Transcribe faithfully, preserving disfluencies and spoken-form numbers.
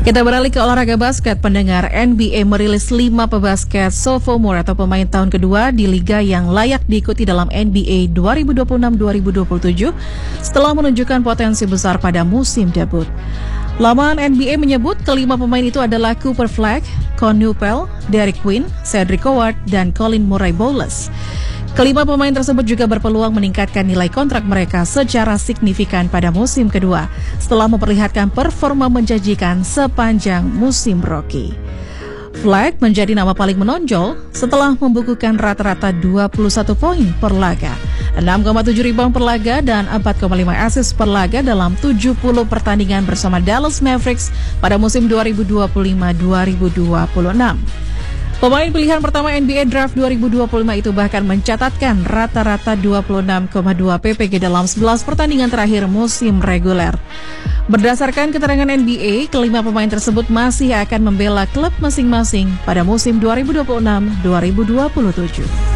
Kita beralih ke olahraga basket. Pendengar, N B A merilis lima pebasket sophomore atau pemain tahun kedua di liga yang layak diikuti dalam N B A dua ribu dua puluh enam dua ribu dua puluh tujuh setelah menunjukkan potensi besar pada musim debut. Laman N B A menyebut kelima pemain itu adalah Cooper Flag, Con Newpel, Derek Quinn, Cedric Howard, dan Colin Murray-Bowles. Kelima pemain tersebut juga berpeluang meningkatkan nilai kontrak mereka secara signifikan pada musim kedua setelah memperlihatkan performa menjanjikan sepanjang musim rookie. Flag menjadi nama paling menonjol setelah membukukan rata-rata dua puluh satu poin per laga, enam koma tujuh rebound per laga, dan empat koma lima assist per laga dalam tujuh puluh pertandingan bersama Dallas Mavericks pada musim dua ribu dua puluh lima dua ribu dua puluh enam. Pemain pilihan pertama N B A Draft dua ribu dua puluh lima itu bahkan mencatatkan rata-rata dua puluh enam koma dua P P G dalam sebelas pertandingan terakhir musim reguler. Berdasarkan keterangan N B A, kelima pemain tersebut masih akan membela klub masing-masing pada musim dua ribu dua puluh enam dua ribu dua puluh tujuh.